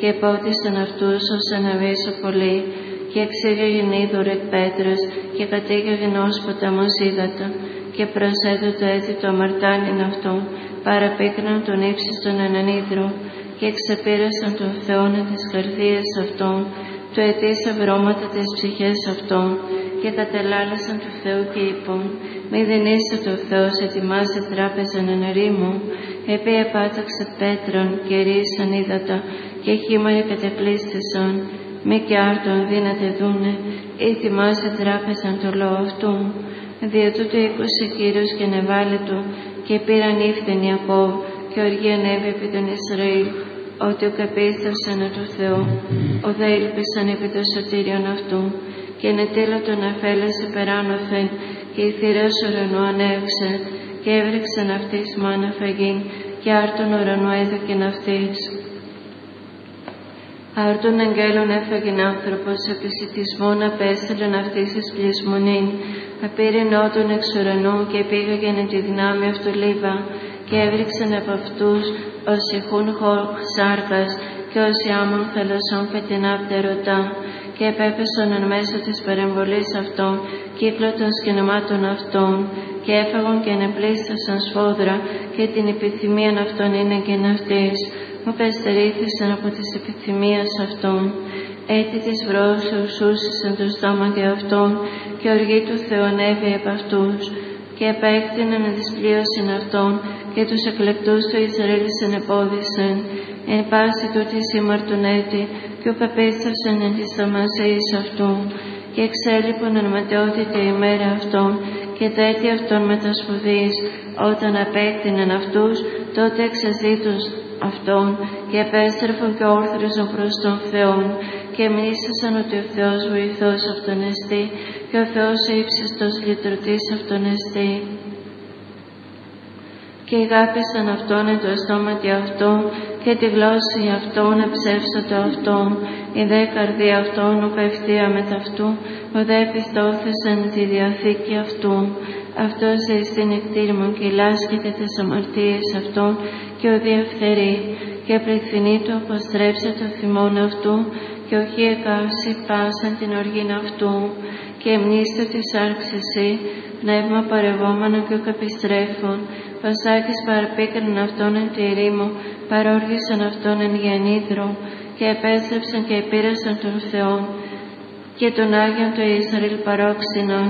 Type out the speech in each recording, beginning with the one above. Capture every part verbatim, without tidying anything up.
και επότισαν αυτούς ως αναβήσω πολύ, και εξήγαγεν είδωρ εκ πέτρας, και κατήγαγεν ως ποταμός ύδατα, και προσέδωτο έτη το αμαρτάνιν αυτόν, παραπίκναν τον ύψιστον έναν ύδρο, και εξεπήρασαν τον Θεόν εν τις καρδίες αυτών, του αιτήσα βρώματα τις ψυχές αυτών, και κατελάλησαν του Θεού και είπον, μη δινήστε το Θεός ετοιμάσε τράπεζαν εν ερήμου, επί επάταξε πέτραν και ρίσαν ύδατα, και χήμαροι κατεπλήστησαν, μη και άρτον δύναται δούνε, ή ετοιμάσε τράπεζαν το λόγο αυτού. Δια τούτο ήκουσε Κύριος και νεβάλε του, και πήραν ύφθεν Ιακώβ, και οργή ανέβη επί τον Ισραήλ, ότι ο καπίστευσαν του Θεού, ο δε ήλπισαν επί το σωτήριον αυτού, και νετήλω τον αφέλασε περάνωθεν, και η θύρα ουρανού ανέωξε, και έβρεξαν αυτής μάνα φαγήν, και άρτον ουρανού έδωκεν αυτής. Άρτον αγγέλων έφαγεν άνθρωπος, επισιτισμόν απέστειλεν αυτής εις πλεισμονήν, απήρε νότων εξ ουρανού, και πήγαγεν εν τη δυνάμει αυτού λίβα, και έβρεξαν από αυτούς ως ηχούν σάρκας, και ως άμμον θαλασσών πετεινά πτερωτά, και επέπεσαν εν μέσω της παρεμβολής αυτών, κύκλο των σκηνωμάτων αυτών, και έφαγον και ενεπλήστασαν σφόδρα, και την επιθυμίαν αυτών είναι και αυτής, που πεστερήθησαν από της επιθυμίας αυτών. Έτη της βρόσεως ούσησαν το στόμα δι' αυτών, και οργή του Θεού ανέβη επ' αυτούς, και επέκτηναν εν της πλοίωσιν αυτών, και τους εκλεκτούς του Ισραήλ συνεπόδισαν, εν πάση τούτης ήμαρτον έτη, και ουκ απίστευσαν εν της θαυμασίας αυτού, και εξέλιπον εν ματαιότητα η μέρα αυτών, και τα έτη αυτών μετασπουδείς, όταν απέκτηναν αυτούς, τότε εξαζήτως αυτών, και επέστρεφον και όρθρεζον προς τον Θεόν, και μνήσασαν ότι ο Θεός βοηθός αυτόν εστί, και ο Θεός ο ύψιστος λυτρωτής αυτόν εστί. Και αγάπησαν αυτόν εν το στόματι αυτόν, και τη γλώσσα αυτόν εψεύσατο αυτόν, η δε καρδία αυτόν ουκ ευθεία μετ' αυτού, ο δε πιστόθεσαν τη διαθήκη αυτού. Αυτός εστίν εκτήρημον και λάσκεται τις αμαρτίες αυτών, και ο διευθερεί, και πληθυνή του αποστρέψε το θυμόν αυτού, και οχι εκάψει πάσαν την οργήν αυτού, και μνήστο της άρξεσι, πνεύμα παρευόμενο και ουκ επιστρέφων, βασάκης παραπίκραν αυτόν εν τη ρήμο, παρόργησαν αυτόν εν γεννίδρο, και επέστρεψαν και επήρασαν τον Θεόν, και τον Άγιον το Ισραήλ παρόξυνον.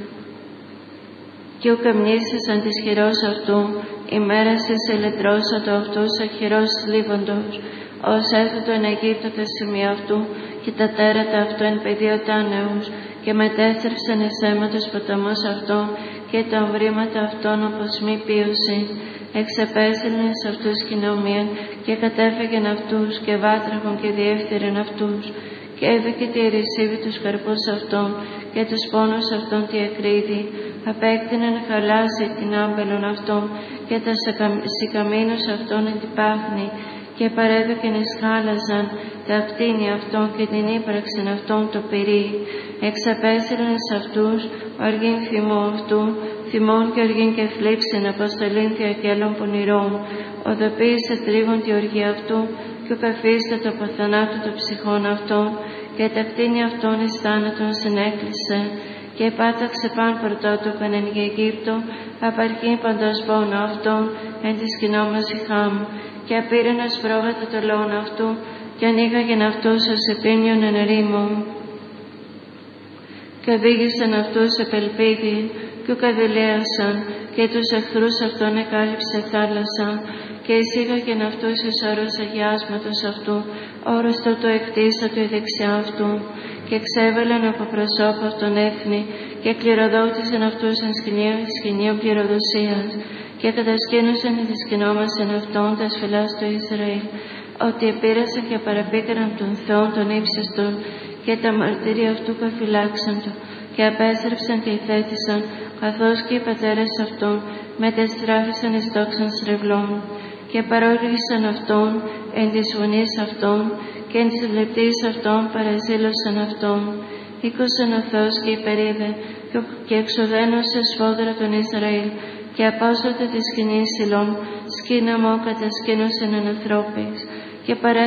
Και ουκ εμνήσισαν της χειρός αυτού, ημέρας εις ελετρώσατο αυτούς αχειρός λίβοντος, ως έθετο εν Αιγύπτο τα σημεία αυτού, και τα τέρατα αυτού εν πεδίο τάνεους, και μετέστρεψαν εις αίματος ποταμός αυτών, και τα ομβρήματα αυτών όπως μη πίωση. Εξεπέστειλεν εις αυτούς κοινομίαν, και κατέφεγεν αυτούς, και βάτραχον και διεύθυρεν αυτούς, και έδωκε τη ρησίβη τους καρπούς αυτών, και τους πόνους αυτών τη ακρίδη, απέκτηναν χαλάσει την άμπελον αυτών, και τα σικαμίνους αυτών εν την πάχνη, και παρέδωκεν εις χάλαζαν τα κτίνια αυτών, και την ύπραξεν αυτών το πυρί. Εξαπέστειλεν εις αυτούς οργήν θυμό αυτού, θυμών και οργήν και θλίψην αποστολήν τη αγγέλων πονηρών, οδοποίησε τρίβον τη οργή αυτού, και ουκ αφίστατο από θανάτου το ψυχών αυτών, και τα κτίνια αυτών εις θάνατον συνέκλεισε, και επάταξε παν πρωτότυπον εν Αιγύπτο, απαρχήν παντός πόνο αυτών, εν της κοινόμαση Χάμ, και απήρεν ασπρόβατα το λόγον αυτού, και ανοίγαγεν αυτούς ως επίνιον εν ερήμο. Και οδήγησαν αυτούς επελπίδι, και ουκ αδηλαίωσαν, και τους εχθρούς αυτών εκάλυψε θάλασσα, και εισήγαγεν αυτούς εις όρος αγιάσματος αυτού, όρος το εκτίσατο η δεξιά αυτού, και εξέβαλαν από προσώπου αυτών έθνη, και κληροδότησαν αυτούς εν σκηνίων σκηνίων πληροδοσίας, και κατασκήνωσαν οι δυσκηνόμασαν αυτών τα σφυλάς του Ισραήλ, ότι επήρασαν και παραπίκραν τον Θεόν των ύψιστων, και τα μαρτύρια αυτού καφυλάξαν το, και απέστρεψαν και υθέτησαν, καθώς και οι πατέρες αυτών μετεστράφησαν εις δόξαν στρεβλών, και παρόργησαν αυτόν εν της φωνής αυτών, και εν της λεπτής αυτών παραζήλωσαν αυτόν. Ήκουσαν ο Θεός και υπερείδε, και εξοδένωσε σφόδρα τον Ισραήλ, και απόσωτε τη σκηνή Σιλών, σκήνα μου κατασκήνωσαν εν ανθρώπης, και παρέ